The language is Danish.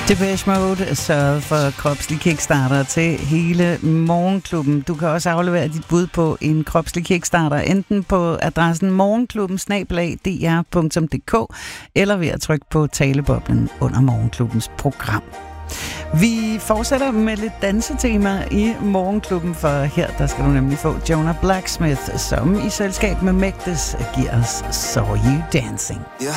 Depeche Mode sørgede for kropslig kickstarter til hele Morgenklubben. Du kan også aflevere dit bud på en kropslig kickstarter, enten på adressen morgenklubben@dr.dk eller ved at trykke på taleboblen under Morgenklubbens program. Vi fortsætter med lidt dansetema i Morgenklubben, for her der skal du nemlig få Jonah Blacksmith, som i selskab med Mægtes giver os Saw You Dancing. You